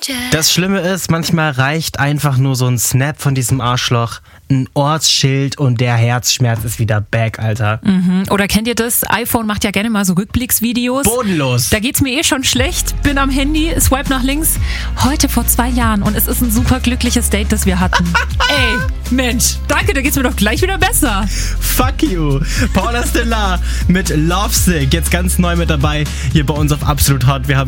Das Schlimme ist, manchmal reicht einfach nur so ein Snap von diesem Arschloch, ein Ortsschild und der Herzschmerz ist wieder back, Alter. Oder kennt ihr das? iPhone macht ja gerne mal so Rückblicksvideos. Bodenlos. Da geht's mir schon schlecht, bin am Handy, swipe nach links. Heute vor 2 Jahren und es ist ein super glückliches Date, das wir hatten. Ey, Mensch, danke, da geht's mir doch gleich wieder besser. Fuck you. Paula Stellar mit Lovesick, jetzt ganz neu mit dabei, hier bei uns auf Absolut Hot. Wir haben